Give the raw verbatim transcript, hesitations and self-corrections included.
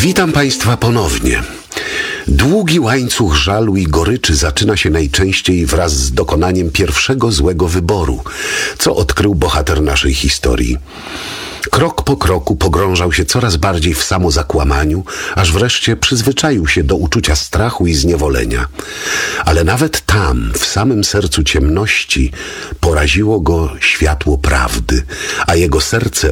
Witam Państwa ponownie. Długi łańcuch żalu i goryczy zaczyna się najczęściej wraz z dokonaniem pierwszego złego wyboru, co odkrył bohater naszej historii. Krok po kroku pogrążał się coraz bardziej w samozakłamaniu, aż wreszcie przyzwyczaił się do uczucia strachu i zniewolenia. Ale nawet tam, w samym sercu ciemności, poraziło go światło prawdy, a jego serce